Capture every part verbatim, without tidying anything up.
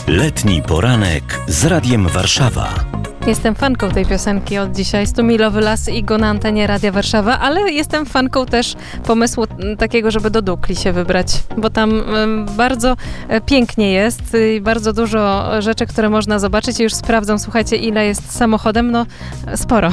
Letni poranek z Radiem Warszawa. Jestem fanką tej piosenki od dzisiaj. Stumilowy las i go na antenie Radia Warszawa, ale jestem fanką też pomysłu takiego, żeby do Dukli się wybrać, bo tam bardzo pięknie jest i bardzo dużo rzeczy, które można zobaczyć. I już sprawdzam, słuchajcie, ile jest samochodem. No, sporo.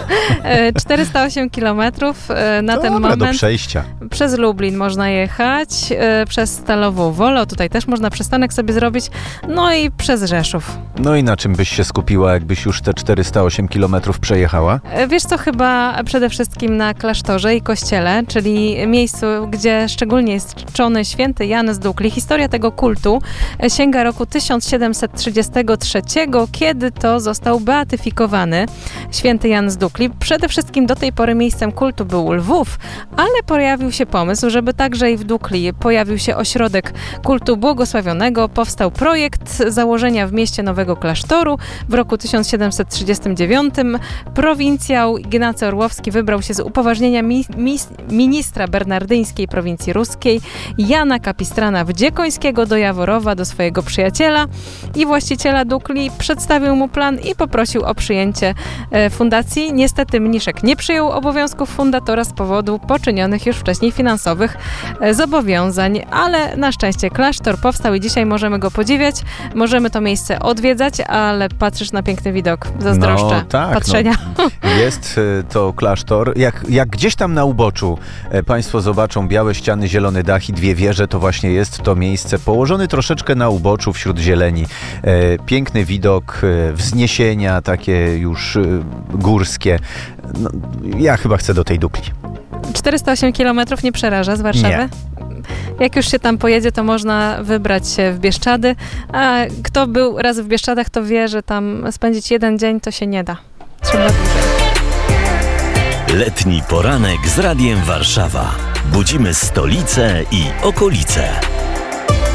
czterysta osiem kilometrów na Dobra, ten moment. do przejścia. Przez Lublin można jechać, przez Stalową Wolę, tutaj też można przystanek sobie zrobić, no i przez Rzeszów. No i na czym byś się skupiła, jakbyś już te czterysta osiem kilometrów przejechała? Wiesz co, chyba przede wszystkim na klasztorze i kościele, czyli miejscu, gdzie szczególnie jest czczony święty Jan z Dukli. Historia tego kultu sięga roku tysiąc siedemset trzydziestego trzeciego, kiedy to został beatyfikowany święty Jan z Dukli. Przede wszystkim do tej pory miejscem kultu był Lwów, ale pojawił się pomysł, żeby także i w Dukli pojawił się ośrodek kultu błogosławionego. Powstał projekt założenia w mieście nowego klasztoru. W roku tysiąc siedemset trzydziestym dziewiątym prowincjał Ignacy Orłowski wybrał się z upoważnienia mi, mi, ministra bernardyńskiej prowincji ruskiej Jana Kapistrana Wdziekońskiego do Jaworowa, do swojego przyjaciela i właściciela Dukli. Przedstawił mu plan i poprosił o przyjęcie e, fundacji. Niestety mniszek nie przyjął obowiązków fundatora z powodu poczynionych już wcześniej finansowych e, zobowiązań, ale na szczęście klasztor powstał i dzisiaj możemy go podziwiać, możemy to miejsce odwiedzać, ale patrzysz na piękny widok. Zazdroszczę no, tak, patrzenia. No, jest to klasztor. Jak, jak gdzieś tam na uboczu e, Państwo zobaczą białe ściany, zielony dach i dwie wieże, to właśnie jest to miejsce położone troszeczkę na uboczu wśród zieleni. E, piękny widok, e, wzniesienia takie już e, górskie. No, ja chyba chcę do tej Dukli. czterysta osiem kilometrów nie przeraża z Warszawy? Nie. Jak już się tam pojedzie, to można wybrać się w Bieszczady, a kto był raz w Bieszczadach, to wie, że tam spędzić jeden dzień to się nie da. Trzeba dłużej. Letni poranek z Radiem Warszawa. Budzimy stolicę i okolice.